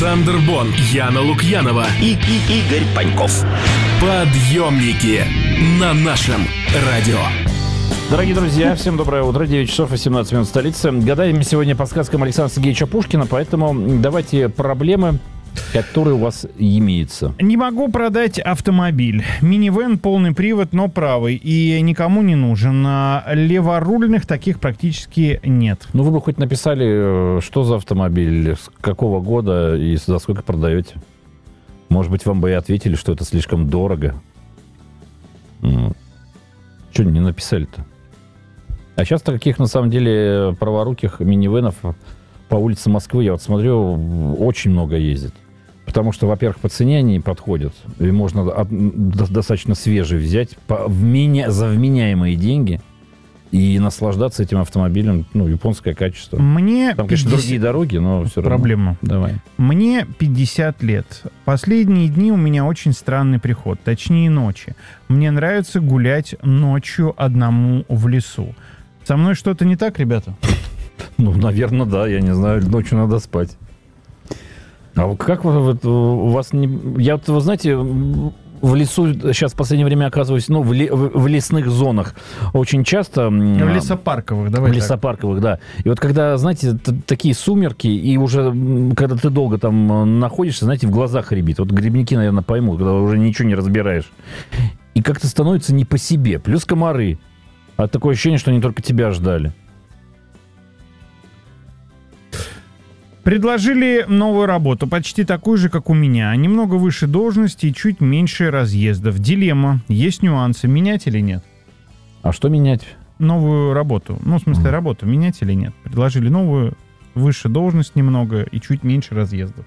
Александр Бон, Яна Лукьянова и Игорь Паньков. Подъемники на нашем радио. Дорогие друзья, всем доброе утро. 9 часов 18 минут в столице. Гадаем сегодня по сказкам Александра Сергеевича Пушкина, поэтому давайте проблемы, которые у вас имеются. Не могу продать автомобиль. Минивэн, полный привод, но правый. И никому не нужен. Леворульных таких практически нет. Ну, вы бы хоть написали, что за автомобиль, с какого года и за сколько продаете. Может быть, вам бы и ответили, что это слишком дорого. Что не написали-то? А сейчас таких, на самом деле, праворуких минивэнов по улице Москвы, я вот смотрю, очень много ездит. Потому что, во-первых, по цене они подходят. И можно достаточно свежий взять за вменяемые деньги и наслаждаться этим автомобилем. Ну, японское качество. Мне там, конечно, другие дороги, но все равно. Проблема. Давай. Мне 50 лет. Последние дни у меня очень странный приход. Точнее, ночи. Мне нравится гулять ночью одному в лесу. Со мной что-то не так, ребята? Ну, наверное, да. Я не знаю, ночью надо спать. А как у вас не... Я вот, вы знаете, в лесу сейчас в последнее время оказываюсь, ну, в лесных зонах очень часто... В лесопарковых, давай В лесопарковых, да. И вот когда, знаете, такие сумерки, и уже, когда ты долго там находишься, знаете, в глазах рябит. Вот грибники, наверное, поймут, когда уже ничего не разбираешь. И как-то становится не по себе. Плюс комары. А такое ощущение, что они только тебя ждали. Предложили новую работу, почти такую же, как у меня. Немного выше должности и чуть меньше разъездов. Дилемма. Есть нюансы. Менять или нет? А что менять? Новую работу. Ну, в смысле, работу менять или нет? Предложили новую, выше должность немного и чуть меньше разъездов.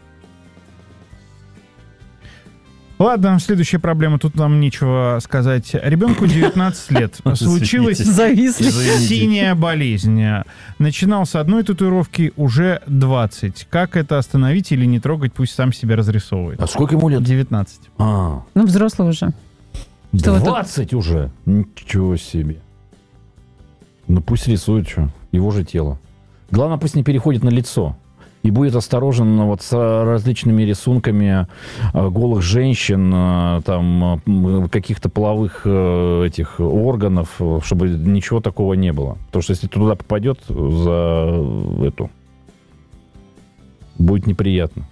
Ладно, следующая проблема. Тут нам нечего сказать. Ребенку 19 лет. Случилась синяя болезнь. Начинал с одной татуировки, уже 20. Как это остановить или не трогать? Пусть сам себя разрисовывает. А сколько ему лет? 19. Ну, взрослый уже. 20 уже? Ничего себе. Ну, пусть рисует, что. Его же тело. Главное, пусть не переходит на лицо. И будет осторожен вот с различными рисунками голых женщин, там, каких-то половых этих органов, чтобы ничего такого не было. Потому что если туда попадет за эту, будет неприятно.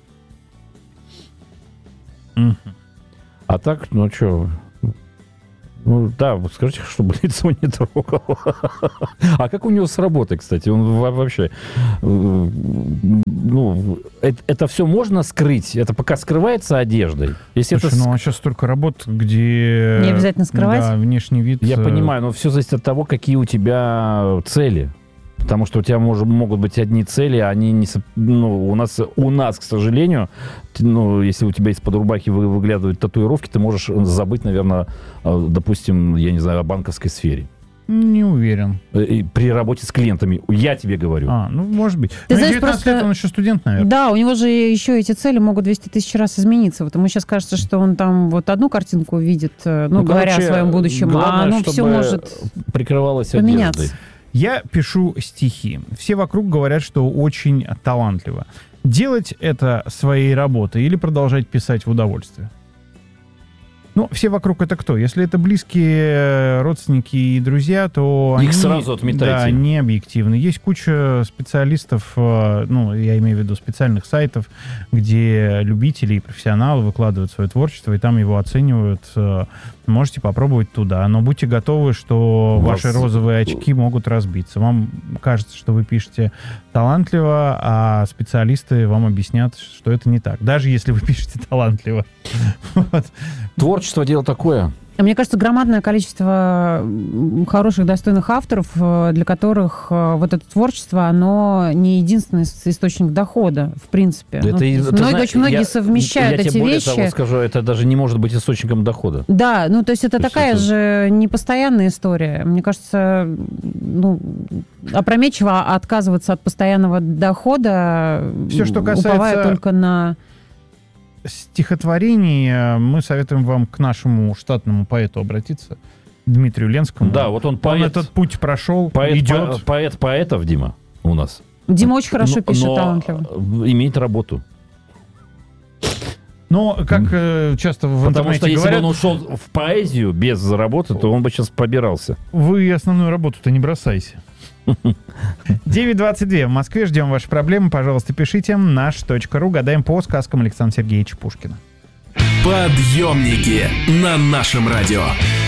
А так, ну что... Ну, да, скажите, чтобы лицо не трогало. А как у него с работой, кстати? Он вообще... Ну, это все можно скрыть? Это пока скрывается одеждой? Если Слушай, это... ну, а сейчас столько работ, где... Не обязательно скрывать? Да, внешний вид... Я понимаю, но все зависит от того, какие у тебя цели. Потому что у тебя могут быть одни цели, а они не... Ну, у нас, к сожалению, ну, если у тебя из-под рубахи выглядывают татуировки, ты можешь забыть, наверное, допустим, я не знаю, о банковской сфере. Не уверен. При работе с клиентами. Я тебе говорю. Ну, может быть. Ты Ну, знаешь, 19 лет, он еще студент, наверное. Да, у него же еще эти цели могут 200 тысяч раз измениться. Вот ему сейчас кажется, что он там вот одну картинку видит, говоря о своем будущем, главное, а оно все может прикрывалось поменяться. одеждой. Я пишу стихи. Все вокруг говорят, что очень талантливо. Делать это своей работой или продолжать писать в удовольствие? Ну, все вокруг это кто? Если это близкие родственники и друзья, то их они, сразу отметайте. Да, не объективны. Есть куча специалистов, ну, я имею в виду специальных сайтов, где любители и профессионалы выкладывают свое творчество, и там его оценивают. Можете попробовать туда. Но будьте готовы, что ваши розовые очки могут разбиться. Вам кажется, что вы пишете талантливо, а специалисты вам объяснят, что это не так. Даже если вы пишете талантливо. Творчество — дело такое. Мне кажется, громадное количество хороших, достойных авторов, для которых вот это творчество, оно не единственный источник дохода, в принципе. Очень многие совмещают эти вещи. Я тебе более того скажу, это даже не может быть источником дохода. Да, ну то есть это такая же непостоянная история. Мне кажется, опрометчиво отказываться от постоянного дохода, все, что касается... уповая только на... стихотворений, мы советуем вам к нашему штатному поэту обратиться, Дмитрию Ленскому. Да, вот он поэт. Он этот путь прошел, поэт поэтов, Дима, у нас. Дима очень хорошо пишет, талантливо. Имеет работу. Но, как часто в Потому что интернете если говорят... бы он ушел в поэзию без работы, то он бы сейчас побирался. Вы основную работу-то не бросайте. 9:22 в Москве. Ждем ваши проблемы. Пожалуйста, пишите. Наш.ру. Гадаем по сказкам Александра Сергеевича Пушкина. Подъемники на нашем радио.